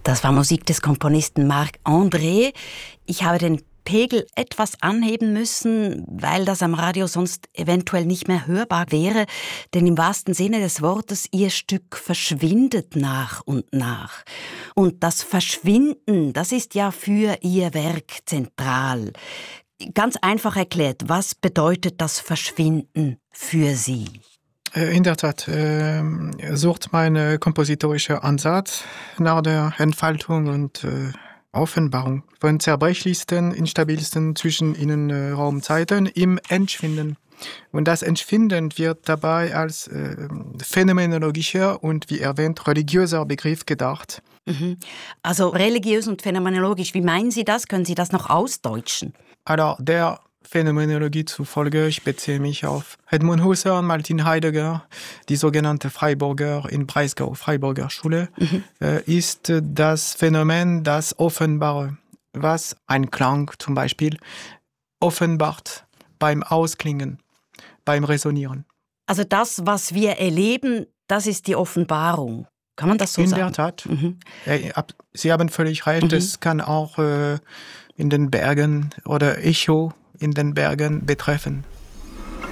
Das war Musik des Komponisten Marc André. Ich habe den Pegel etwas anheben müssen, weil das am Radio sonst eventuell nicht mehr hörbar wäre. Denn im wahrsten Sinne des Wortes, Ihr Stück verschwindet nach und nach. Und das Verschwinden, das ist ja für Ihr Werk zentral. Ganz einfach erklärt, was bedeutet das Verschwinden für Sie? In der Tat sucht mein kompositorischer Ansatz nach der Entfaltung und Offenbarung von zerbrechlichsten, instabilsten Zwischeninnenraumzeiten im Entschwinden. Und das Entschwinden wird dabei als phänomenologischer und, wie erwähnt, religiöser Begriff gedacht. Also religiös und phänomenologisch, wie meinen Sie das? Können Sie das noch ausdeutschen? Also der Phänomenologie zufolge, ich beziehe mich auf Edmund Husserl und Martin Heidegger, die sogenannte Freiburger in Breisgau, Freiburger Schule, ist das Phänomen das Offenbare, was ein Klang zum Beispiel offenbart beim Ausklingen, beim Resonieren. Also das, was wir erleben, das ist die Offenbarung. Kann man das so sagen? In der Tat. Sie haben völlig recht, es kann auch in den Bergen oder Echo in den Bergen betreffen.